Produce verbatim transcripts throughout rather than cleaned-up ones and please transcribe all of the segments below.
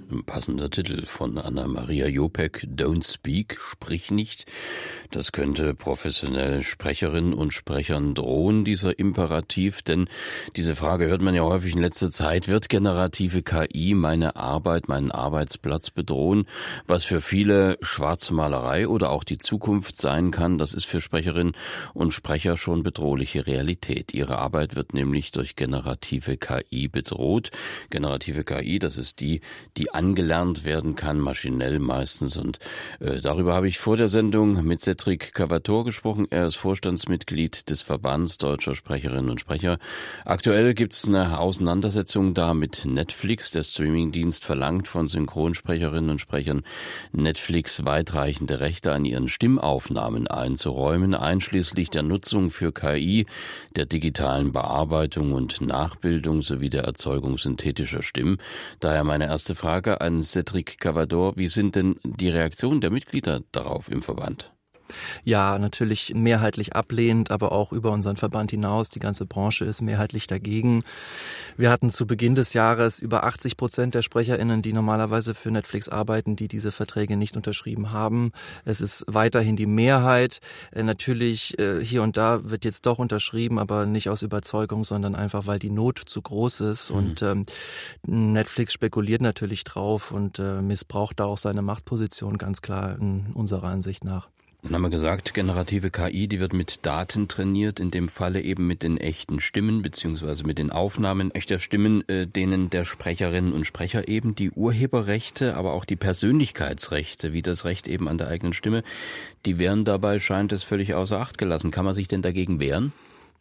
Ein passender Titel von Anna-Maria Jopek, Don't Speak, sprich nicht. Das könnte professionellen Sprecherinnen und Sprechern drohen, dieser Imperativ, denn diese Frage hört man ja häufig in letzter Zeit, wird generative K I meine Arbeit, meinen Arbeitsplatz bedrohen? Was für viele Schwarzmalerei oder auch die Zukunft sein kann, das ist für Sprecherinnen und Sprecher schon bedrohliche Realität. Ihre Arbeit wird nämlich durch generative K I bedroht. Generative K I, das ist die, die angelernt werden kann, maschinell meistens. Und äh, darüber habe ich vor der Sendung mit Cedric Cavator gesprochen. Er ist Vorstandsmitglied des Verbands Deutscher Sprecherinnen und Sprecher. Aktuell gibt es eine Auseinandersetzung da mit Netflix. Der Streamingdienst verlangt von Synchronsprecherinnen und Sprechern, Netflix weitreichende Rechte an ihren Stimmaufnahmen einzuräumen, einschließlich der Nutzung für K I, der digitalen Bearbeitung und Nachbildung sowie der Erzeugung synthetischer Stimmen. Daher meine erste Frage an Cedric Cavator. Wie sind denn die Reaktionen der Mitglieder darauf im Verband? Ja, natürlich mehrheitlich ablehnend, aber auch über unseren Verband hinaus. Die ganze Branche ist mehrheitlich dagegen. Wir hatten zu Beginn des Jahres über achtzig Prozent der SprecherInnen, die normalerweise für Netflix arbeiten, die diese Verträge nicht unterschrieben haben. Es ist weiterhin die Mehrheit. Natürlich hier und da wird jetzt doch unterschrieben, aber nicht aus Überzeugung, sondern einfach, weil die Not zu groß ist. Mhm. Und ähm, Netflix spekuliert natürlich drauf und äh, missbraucht da auch seine Machtposition ganz klar in unserer Ansicht nach. Dann haben wir gesagt, generative K I, die wird mit Daten trainiert, in dem Falle eben mit den echten Stimmen beziehungsweise mit den Aufnahmen echter Stimmen, äh, denen der Sprecherinnen und Sprecher eben die Urheberrechte, aber auch die Persönlichkeitsrechte, wie das Recht eben an der eigenen Stimme, die werden dabei, scheint es, völlig außer Acht gelassen. Kann man sich denn dagegen wehren?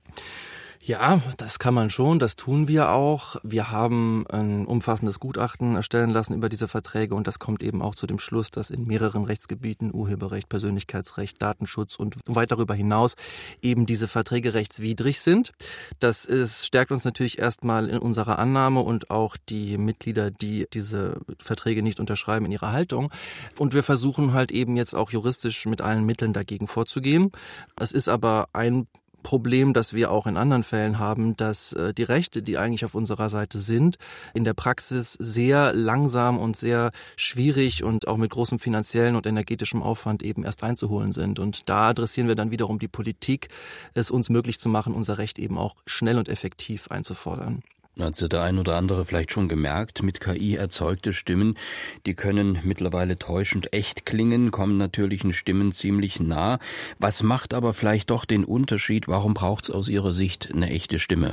Ja, das kann man schon, das tun wir auch. Wir haben ein umfassendes Gutachten erstellen lassen über diese Verträge und das kommt eben auch zu dem Schluss, dass in mehreren Rechtsgebieten, Urheberrecht, Persönlichkeitsrecht, Datenschutz und weit darüber hinaus eben diese Verträge rechtswidrig sind. Das ist, stärkt uns natürlich erstmal in unserer Annahme und auch die Mitglieder, die diese Verträge nicht unterschreiben, in ihrer Haltung. Und wir versuchen halt eben jetzt auch juristisch mit allen Mitteln dagegen vorzugehen. Es ist aber ein Problem, das wir auch in anderen Fällen haben, dass äh, die Rechte, die eigentlich auf unserer Seite sind, in der Praxis sehr langsam und sehr schwierig und auch mit großem finanziellen und energetischem Aufwand eben erst einzuholen sind. Und da adressieren wir dann wiederum die Politik, es uns möglich zu machen, unser Recht eben auch schnell und effektiv einzufordern. Hat ja der ein oder andere vielleicht schon gemerkt, mit K I erzeugte Stimmen, die können mittlerweile täuschend echt klingen, kommen natürlichen Stimmen ziemlich nah. Was macht aber vielleicht doch den Unterschied? Warum braucht es aus Ihrer Sicht eine echte Stimme?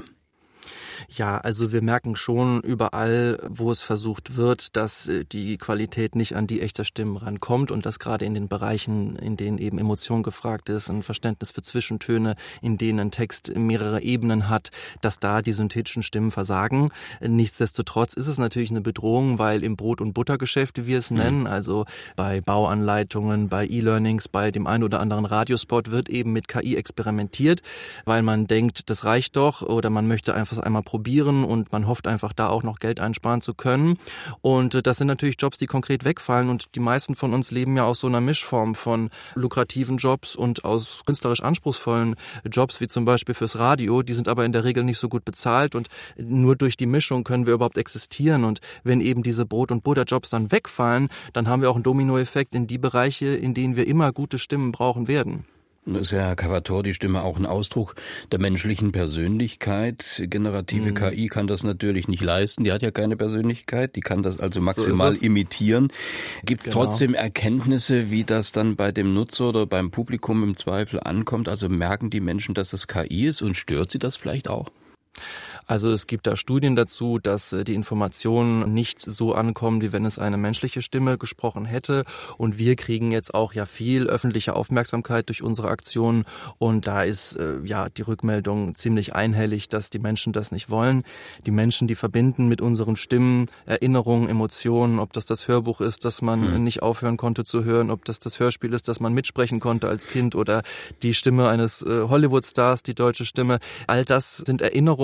Ja, also wir merken schon überall, wo es versucht wird, dass die Qualität nicht an die echter Stimmen rankommt und dass gerade in den Bereichen, in denen eben Emotion gefragt ist, ein Verständnis für Zwischentöne, in denen ein Text mehrere Ebenen hat, dass da die synthetischen Stimmen versagen. Nichtsdestotrotz ist es natürlich eine Bedrohung, weil im Brot- und Buttergeschäft, wie wir es nennen, mhm. also bei Bauanleitungen, bei E-Learnings, bei dem einen oder anderen Radiospot wird eben mit K I experimentiert, weil man denkt, das reicht doch oder man möchte einfach einmal probieren und man hofft einfach da auch noch Geld einsparen zu können. Und das sind natürlich Jobs, die konkret wegfallen und die meisten von uns leben ja aus so einer Mischform von lukrativen Jobs und aus künstlerisch anspruchsvollen Jobs, wie zum Beispiel fürs Radio. Die sind aber in der Regel nicht so gut bezahlt und nur durch die Mischung können wir überhaupt existieren. Und wenn eben diese Brot- und Butterjobs dann wegfallen, dann haben wir auch einen Dominoeffekt in die Bereiche, in denen wir immer gute Stimmen brauchen werden. Ist ja, Herr Cavator, die Stimme auch ein Ausdruck der menschlichen Persönlichkeit. Generative mhm. K I kann das natürlich nicht leisten. Die hat ja keine Persönlichkeit. Die kann das also maximal so imitieren. Gibt es genau. trotzdem Erkenntnisse, wie das dann bei dem Nutzer oder beim Publikum im Zweifel ankommt? Also merken die Menschen, dass das K I ist und stört sie das vielleicht auch? Also es gibt da Studien dazu, dass die Informationen nicht so ankommen, wie wenn es eine menschliche Stimme gesprochen hätte. Und wir kriegen jetzt auch ja viel öffentliche Aufmerksamkeit durch unsere Aktionen. Und da ist äh, ja die Rückmeldung ziemlich einhellig, dass die Menschen das nicht wollen. Die Menschen, die verbinden mit unseren Stimmen Erinnerungen, Emotionen, ob das das Hörbuch ist, das man hm. nicht aufhören konnte zu hören, ob das das Hörspiel ist, das man mitsprechen konnte als Kind oder die Stimme eines äh, Hollywood-Stars, die deutsche Stimme. All das sind Erinnerungen, das sind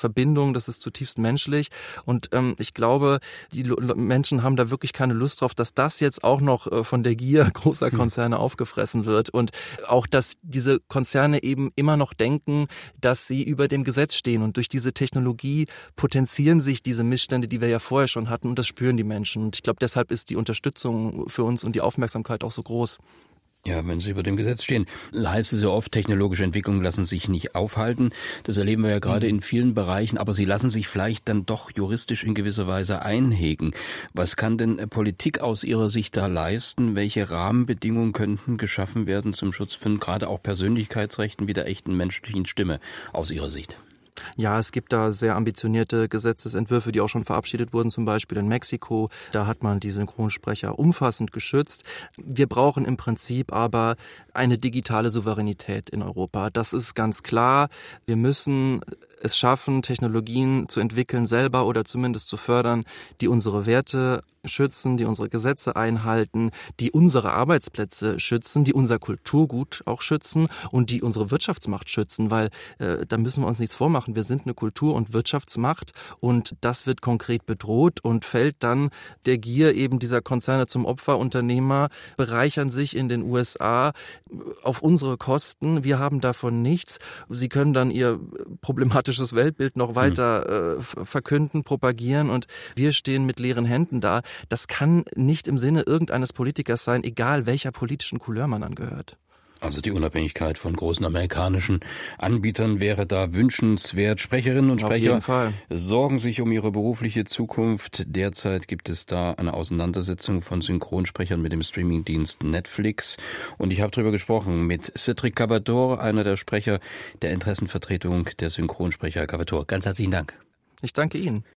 Verbindung, das ist zutiefst menschlich. Und ähm, ich glaube, die L- Menschen haben da wirklich keine Lust drauf, dass das jetzt auch noch äh, von der Gier großer Konzerne hm. aufgefressen wird. Und auch, dass diese Konzerne eben immer noch denken, dass sie über dem Gesetz stehen. Und durch diese Technologie potenzieren sich diese Missstände, die wir ja vorher schon hatten. Und das spüren die Menschen. Und ich glaube, deshalb ist die Unterstützung für uns und die Aufmerksamkeit auch so groß. Ja, wenn Sie über dem Gesetz stehen, heißt es ja oft, technologische Entwicklungen lassen sich nicht aufhalten. Das erleben wir ja gerade in vielen Bereichen, aber sie lassen sich vielleicht dann doch juristisch in gewisser Weise einhegen. Was kann denn Politik aus Ihrer Sicht da leisten? Welche Rahmenbedingungen könnten geschaffen werden zum Schutz von gerade auch Persönlichkeitsrechten wie der echten menschlichen Stimme aus Ihrer Sicht? Ja, es gibt da sehr ambitionierte Gesetzesentwürfe, die auch schon verabschiedet wurden, zum Beispiel in Mexiko. Da hat man die Synchronsprecher umfassend geschützt. Wir brauchen im Prinzip aber eine digitale Souveränität in Europa. Das ist ganz klar. Wir müssen es schaffen, Technologien zu entwickeln selber oder zumindest zu fördern, die unsere Werte schützen, die unsere Gesetze einhalten, die unsere Arbeitsplätze schützen, die unser Kulturgut auch schützen und die unsere Wirtschaftsmacht schützen, weil äh, da müssen wir uns nichts vormachen. Wir sind eine Kultur- und Wirtschaftsmacht und das wird konkret bedroht und fällt dann der Gier eben dieser Konzerne zum Opfer. Unternehmer bereichern sich in den U S A auf unsere Kosten. Wir haben davon nichts. Sie können dann ihr problematisches Weltbild noch weiter äh, verkünden, propagieren und wir stehen mit leeren Händen da. Das kann nicht im Sinne irgendeines Politikers sein, egal welcher politischen Couleur man angehört. Also die Unabhängigkeit von großen amerikanischen Anbietern wäre da wünschenswert. Sprecherinnen und Sprecher sorgen sich um ihre berufliche Zukunft. Derzeit gibt es da eine Auseinandersetzung von Synchronsprechern mit dem Streamingdienst Netflix. Und ich habe darüber gesprochen mit Cédric Cavator, einer der Sprecher der Interessenvertretung der Synchronsprecher. Cavator, ganz herzlichen Dank. Ich danke Ihnen.